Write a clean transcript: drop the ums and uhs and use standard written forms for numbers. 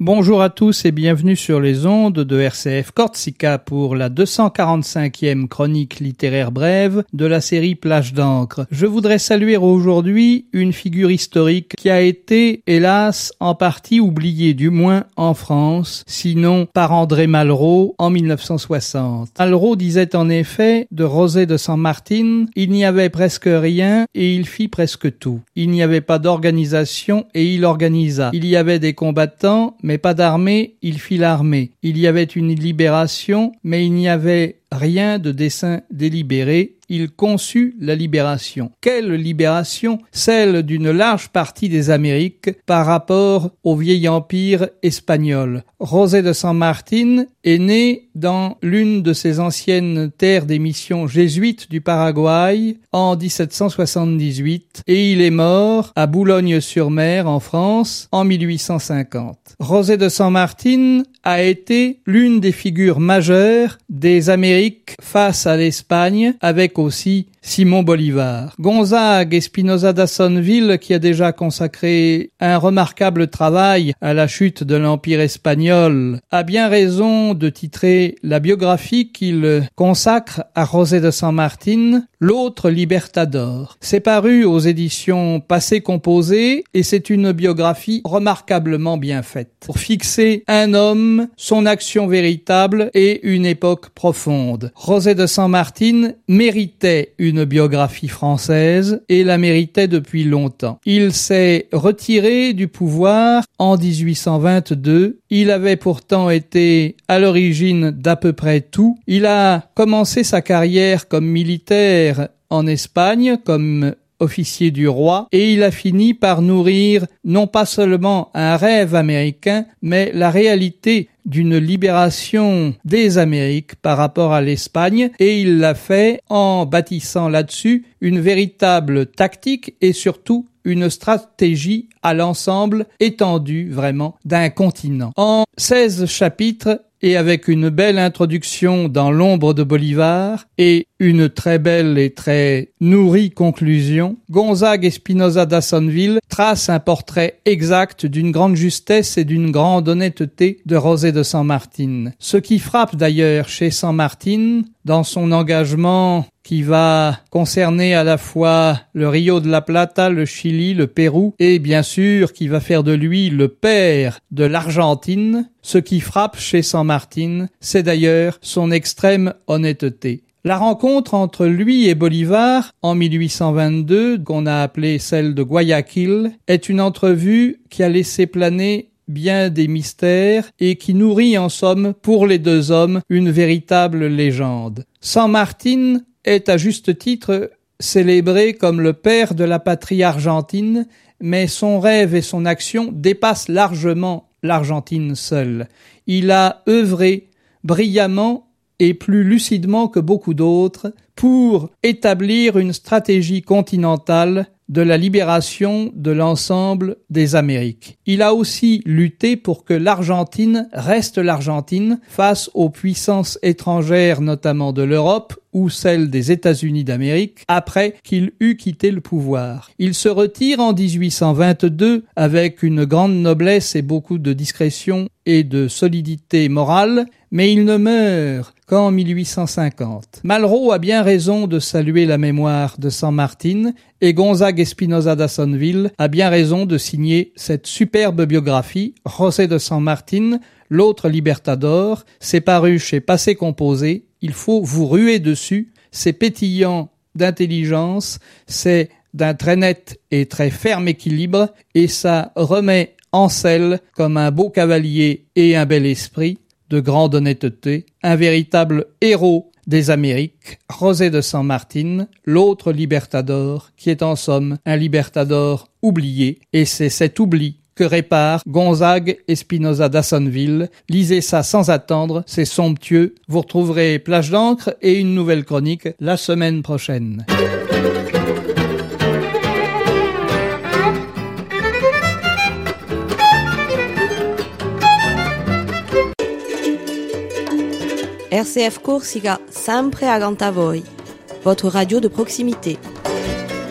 Bonjour à tous et bienvenue sur les ondes de RCF Corsica pour la 245e chronique littéraire brève de la série Plage d'encre. Je voudrais saluer aujourd'hui une figure historique qui a été, hélas, en partie oubliée, du moins en France, sinon par André Malraux en 1960. Malraux disait en effet de José de San Martín: il n'y avait presque rien et il fit presque tout. Il n'y avait pas d'organisation et il organisa. Il y avait des combattants, mais pas d'armée, il fit l'armée. Il y avait une libération, mais il n'y avait rien de dessein délibéré. Il conçut la libération. Quelle libération? Celle d'une large partie des Amériques par rapport au vieil empire espagnol. José de San Martín est né dans l'une de ces anciennes terres des missions jésuites du Paraguay en 1778 et il est mort à Boulogne-sur-Mer en France en 1850. José de San Martín a été l'une des figures majeures des Amériques face à l'Espagne, avec aussi Simón Bolívar. Gonzague Espinosa d'Assonville, qui a déjà consacré un remarquable travail à la chute de l'Empire espagnol, a bien raison de titrer la biographie qu'il consacre à José de San Martín, L'autre Libertador. C'est paru aux éditions Passé Composé et c'est une biographie remarquablement bien faite pour fixer un homme, son action véritable et une époque profonde. José de San Martín méritait une biographie française et la méritait depuis longtemps. Il s'est retiré du pouvoir en 1822. Il avait pourtant été à l'origine d'à peu près tout. Il a commencé sa carrière comme militaire en Espagne, comme officier du roi, et il a fini par nourrir non pas seulement un rêve américain, mais la réalité d'une libération des Amériques par rapport à l'Espagne, et il l'a fait en bâtissant là-dessus une véritable tactique et surtout une stratégie à l'ensemble étendu vraiment d'un continent. En 16 chapitres, et avec une belle introduction dans l'ombre de Bolívar et une très belle et très nourrie conclusion, Gonzague Espinosa d'Assonville trace un portrait exact d'une grande justesse et d'une grande honnêteté de José de San Martín. Ce qui frappe d'ailleurs chez San Martín, dans son engagement qui va concerner à la fois le Rio de la Plata, le Chili, le Pérou, et bien sûr qui va faire de lui le père de l'Argentine, ce qui frappe chez San Martín, c'est d'ailleurs son extrême honnêteté. La rencontre entre lui et Bolívar en 1822, qu'on a appelée celle de Guayaquil, est une entrevue qui a laissé planer bien des mystères et qui nourrit en somme pour les deux hommes une véritable légende. San Martín est à juste titre célébré comme le père de la patrie argentine, mais son rêve et son action dépassent largement l'Argentine seule. Il a œuvré brillamment et plus lucidement que beaucoup d'autres pour établir une stratégie continentale de la libération de l'ensemble des Amériques. Il a aussi lutté pour que l'Argentine reste l'Argentine face aux puissances étrangères, notamment de l'Europe ou celles des États-Unis d'Amérique, après qu'il eut quitté le pouvoir. Il se retire en 1822 avec une grande noblesse et beaucoup de discrétion et de solidité morale, mais il ne meurt qu'en 1850. Malraux a bien raison de saluer la mémoire de San Martín et Gonzague Espinosa d'Assonville a bien raison de signer cette superbe biographie, José de San Martín, L'autre Libertador. C'est paru chez Passé Composé. Il faut vous ruer dessus. C'est pétillant d'intelligence, c'est d'un très net et très ferme équilibre et ça remet en selle comme un beau cavalier et un bel esprit, de grande honnêteté, un véritable héros des Amériques, José de San Martín, L'autre Libertador, qui est en somme un Libertador oublié, et c'est cet oubli que répare Gonzague Espinosa d'Assonville. Lisez ça sans attendre, c'est somptueux. Vous retrouverez Plage d'encre et une nouvelle chronique la semaine prochaine. RCF Corsica, sempre accanto a voi. Votre radio de proximité.